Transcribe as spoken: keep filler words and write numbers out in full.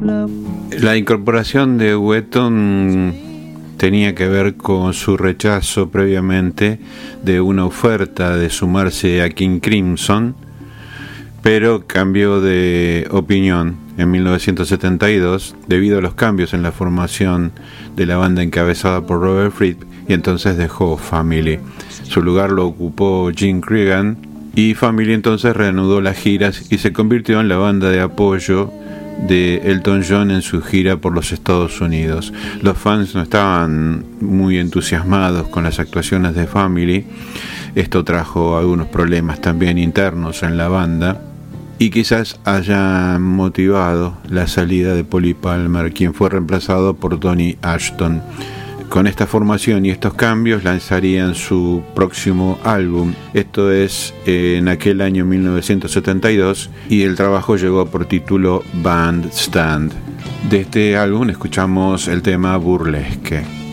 La incorporación de Wetton tenía que ver con su rechazo previamente de una oferta de sumarse a King Crimson, pero cambió de opinión en mil novecientos setenta y dos debido a los cambios en la formación de la banda encabezada por Robert Fripp, y entonces dejó Family. Su lugar lo ocupó Jim Cregan, y Family entonces reanudó las giras y se convirtió en la banda de apoyo de Elton John en su gira por los Estados Unidos. Los fans no estaban muy entusiasmados con las actuaciones de Family. Esto trajo algunos problemas también internos en la banda y quizás haya motivado la salida de Polly Palmer, quien fue reemplazado por Tony Ashton. Con esta formación y estos cambios lanzarían su próximo álbum, esto es en aquel año mil novecientos setenta y dos, y el trabajo llegó por título Bandstand. De este álbum escuchamos el tema Burlesque.